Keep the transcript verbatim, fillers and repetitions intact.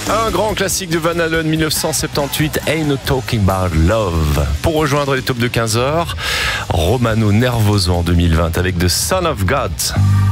Un grand classique de Van Halen mille neuf cent soixante-dix-huit, Ain't No Talking About Love. Pour rejoindre les tops de quinze heures, Romano Nervoso en deux mille vingt avec The Son of God.